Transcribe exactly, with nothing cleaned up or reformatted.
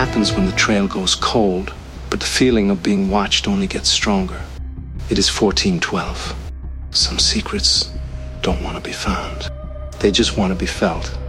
happens when the trail goes cold, but the feeling of being watched only gets stronger. It is fourteen twelve. Some secrets don't want to be found. They just want to be felt.